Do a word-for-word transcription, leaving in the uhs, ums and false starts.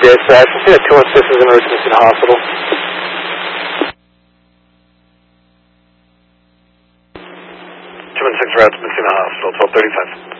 Yes, uh, I can see that two one six is in emergency to the hospital. two one six routes to Messina Hospital, twelve thirty-five.